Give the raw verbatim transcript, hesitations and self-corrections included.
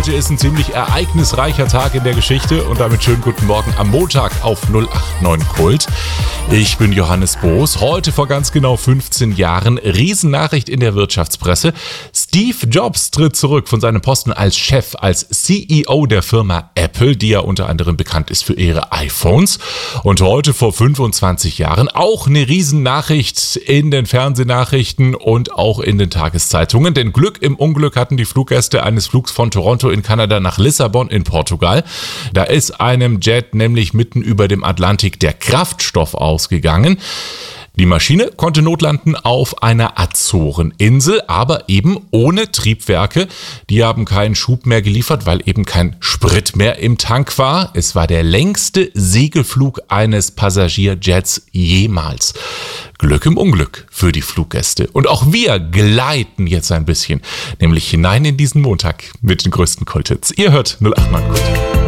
heute ist ein ziemlich ereignisreicher Tag in der Geschichte und damit schönen guten Morgen am Montag auf null acht neun Kult. Ich bin Johannes Boos. Heute vor ganz genau fünfzehn Jahren, Riesennachricht in der Wirtschaftspresse. Steve Jobs tritt zurück von seinem Posten als Chef, als C E O der Firma Apple, die ja unter anderem bekannt ist für ihre iPhones. Und heute vor fünfundzwanzig Jahren auch eine Riesennachricht in den Fernsehnachrichten und auch in den Tageszeitungen. Denn Glück im Unglück hatten die Fluggäste eines Flugs von Toronto in Kanada nach Lissabon in Portugal. Da ist einem Jet nämlich mitten über dem Atlantik der Kraftstoff ausgegangen. Die Maschine konnte notlanden auf einer Azoreninsel, aber eben ohne Triebwerke. Die haben keinen Schub mehr geliefert, weil eben kein Sprit mehr im Tank war. Es war der längste Segelflug eines Passagierjets jemals. Glück im Unglück für die Fluggäste. Und auch wir gleiten jetzt ein bisschen, nämlich hinein in diesen Montag mit den größten Kulthits. Ihr hört null acht neun Kult.